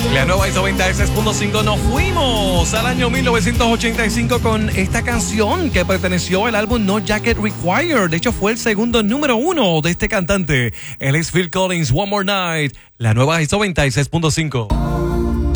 La nueva ISO 96.5. Nos fuimos al año 1985 con esta canción que perteneció al álbum No Jacket Required. De hecho, fue el segundo número 1 de este cantante. Él es Phil Collins, One More Night. La nueva ISO 96.5.